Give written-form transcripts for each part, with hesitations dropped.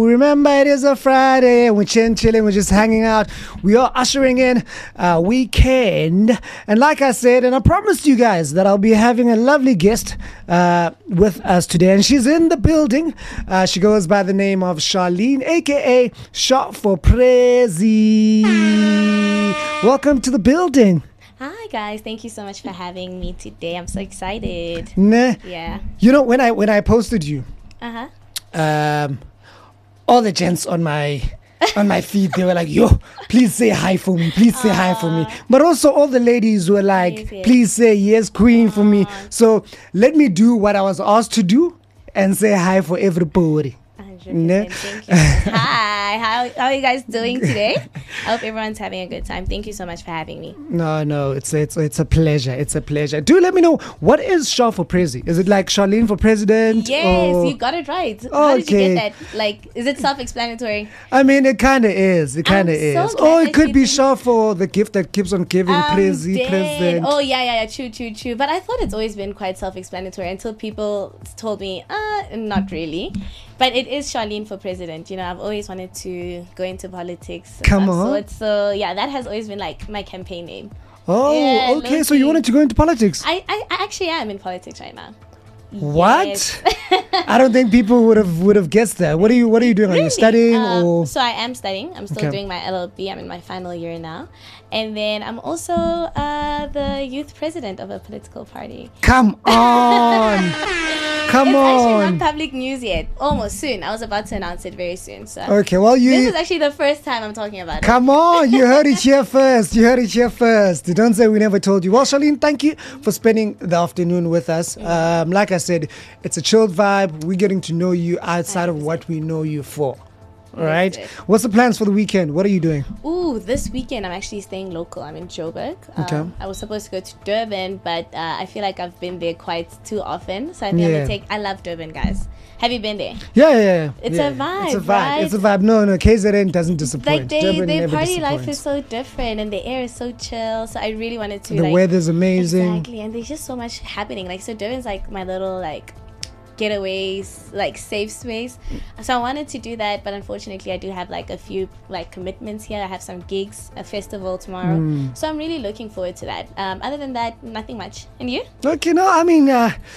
Remember, it is a Friday and we're chilling, we're just hanging out. We are ushering in a weekend. And like I said, and I promised you guys that I'll be having a lovely guest with us today. And she's in the building. She goes by the name of Charlene, aka Shot for Prezi. Welcome to the building. Hi guys, thank you so much for having me today. I'm so excited. Nah. Yeah. You know, when I posted you, Uh-huh. all the gents on my feed, they were like, yo, please say hi for me, please say hi for me. But also all the ladies were like, Amazing. please say yes queen for me. So let me do what I was asked to do and say hi for everybody. 100%. Ne? Thank you. Hi, how are you guys doing today? I hope everyone's having a good time. Thank you so much for having me. No, it's a pleasure. It's a pleasure. Do let me know, what is Shah for Prezi? Is it like Charlene for president? Yes, or- you got it right. How did you Okay. get that? Like, is it self-explanatory? I mean, it kind of is. It kind of I'm so is. glad Or it that could you be did- Shah for the gift that keeps on giving. Prezi, Dead. president. Oh, yeah. True. But I thought it's always been quite self-explanatory until people told me, not really. But it is Charlene for president. You know, I've always wanted to go into politics. and Come that on. sort. So, yeah, that has always been like my campaign name. Oh, Yeah, okay. So you low-key. wanted to go into politics? I actually am in politics right now. What? Yes. I don't think people would have guessed that. What are you doing? Are you Really? studying or? So I am studying. I'm still Okay. doing my LLB. I'm in my final year now. And then I'm also the youth president of a political party. Come on, come It's actually on. not public news yet. Almost soon. I was about to announce it very soon. So Okay, well this you is actually the first time I'm talking about it. come on. You heard it here first. Don't say we never told you. Well, Charlene, thank you for spending the afternoon with us. Like I said, it's a chilled vibe. We're getting to know you outside of what we know you for. All right. That's it. What's the plans for the weekend? What are you doing? Ooh, this weekend I'm actually staying local. I'm in Joburg. Okay. I was supposed to go to Durban, but I feel like I've been there quite too often. So I think I'm Yeah. gonna I love Durban, guys. Have you been there? Yeah. It's yeah. a vibe, It's a vibe. right? It's a vibe. No, KZN doesn't disappoint. Like Durban their never party life disappoints. is so different and the air is so chill. So I really wanted to The like weather's amazing. Exactly, and there's just so much happening. Like so Durban's like my little like getaways, like safe space. So I wanted to do that, but unfortunately I do have like a few like commitments here. I have some gigs, a festival tomorrow. So I'm really looking forward to that. Other than that, nothing much. And you? Okay, no, I mean,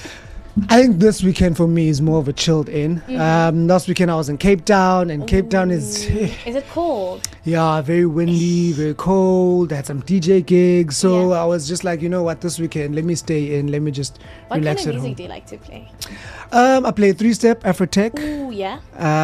I think this weekend for me is more of a chilled in. Last weekend I was in Cape Town, and Cape Town is, Is it cold? yeah, very windy, very cold. I had some DJ gigs, so Yeah. I was just like, you know what, this weekend, let me stay in, let me just What relax kind of at music home. do you like to play? I play three-step Afrotech. Ooh, yeah.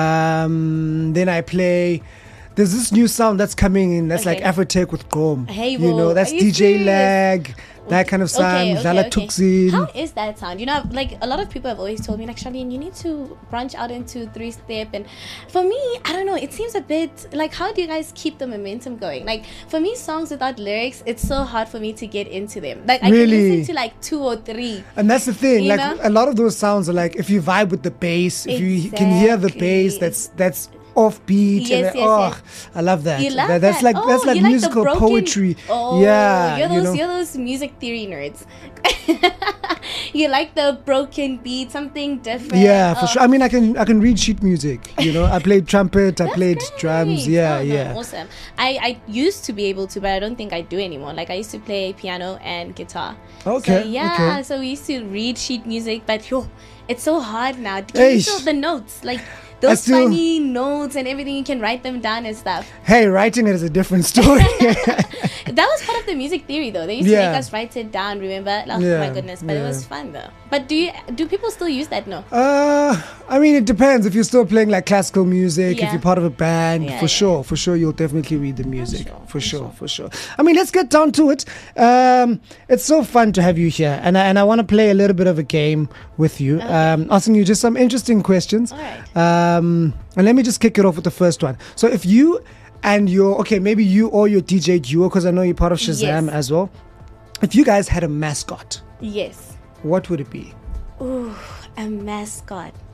Then I play. There's this new sound that's coming in. That's like Okay. Afrotech with Grom. Hey, you whoa, know, that's are you DJ serious? Lag, that kind of sound. Zala Tuxin. How is that sound? You know, like a lot of people have always told me, like, Charlene, you need to branch out into three-step. And for me, I don't know, it seems a bit like, how do you guys keep the momentum going? Like, for me, songs without lyrics, it's so hard for me to get into them. Like, I Really? can listen to like 2 or 3. And that's the thing, You like know? a lot of those sounds are like, if you vibe with the bass, if you can hear the bass, Exactly. that's offbeat. Yes, and yes. I love that. You love That's that? like Oh, that's like you like the musical broken- poetry. Oh, Yeah, you're those music theory nerds. You like the broken beat, something different. Yeah, for Oh. sure. I mean, I can read sheet music. You know, I played trumpet, I That's played great. drums. Oh, Yeah, no, yeah. Awesome. I used to be able to, but I don't think I do anymore. Like I used to play piano and guitar. Okay, So, yeah. okay. So we used to read sheet music, but it's so hard now. Can you Eish. feel the notes? Like those still- funny notes and everything, you can write them down and stuff. Hey, writing it is a different story. That was part of the music theory though. They used to Yeah. make us write it down, remember? Oh Yeah, my goodness. But it yeah. was fun though. But do people still use that? No. I mean, it depends. If you're still playing like classical music, if Yeah. you're part of a band, Yeah, for yeah. sure, you'll definitely read the music. sure, For sure. I mean, let's get down to it. It's so fun to have you here, and I want to play a little bit of a game with you, asking you just some interesting questions. All right. And let me just kick it off with the first one. So, if you and maybe you or your DJ duo, because I know you're part of Shazam Yes. as well. If you guys had a mascot, Yes. what would it be? Ooh, a mascot.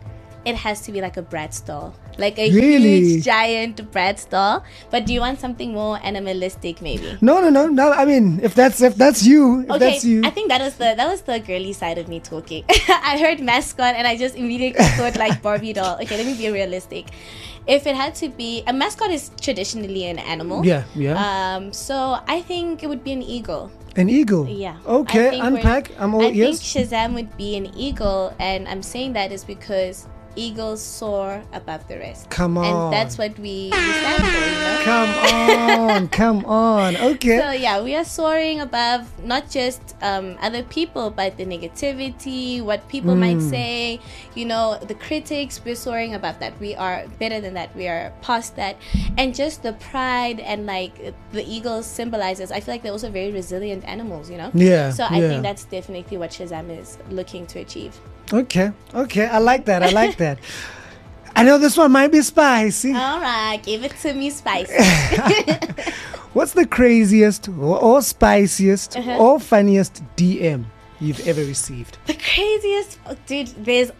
it has to be like a Bratz doll, like a Really? huge giant Bratz doll. But do you want something more animalistic, maybe? No. I mean, if that's you, if Okay, that's you. I think that was the girly side of me talking. I heard mascot and I just immediately thought like Barbie doll. Okay, let me be realistic. If it had to be, a mascot is traditionally an animal. Yeah. So I think it would be an eagle. An eagle. Yeah. Okay, I think unpack. I'm all I ears. think Shazam would be an eagle, and I'm saying that is because eagles soar above the rest. Come on. And that's what we stand for, you know? Come on. Okay. So yeah, we are soaring above not just other people, but the negativity, what people might say, you know, the critics. We're soaring above that. We are better than that. We are past that, and just the pride and like the eagle symbolizes. I feel like they're also very resilient animals, you know. Yeah, So I yeah. think that's definitely what Shazam is looking to achieve. Okay. I like that. I know this one might be spicy. All right, give it to me, spicy. What's the craziest or spiciest or funniest DM you've ever received? The craziest, dude. There's